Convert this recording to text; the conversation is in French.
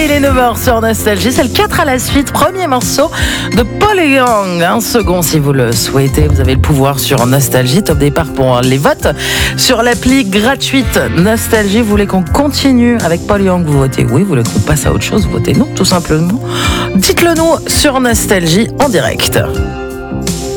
Il est 9h sur Nostalgie, c'est le 4 à la suite, premier morceau de Paul et Young. Un second si vous le souhaitez, vous avez le pouvoir sur Nostalgie. Top départ pour les votes sur l'appli gratuite Nostalgie. Vous voulez qu'on continue avec Paul et Young, vous votez oui, vous voulez qu'on passe à autre chose, vous votez non, tout simplement. Dites-le nous sur Nostalgie en direct.